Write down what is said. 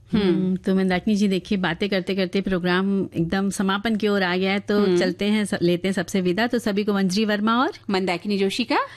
तो मंदाकिनी जी देखिए, बातें करते करते प्रोग्राम एकदम समापन की ओर आ गया है, तो चलते हैं, लेते हैं सबसे विदा। तो सभी को मंजरी वर्मा और मंदाकिनी जोशी का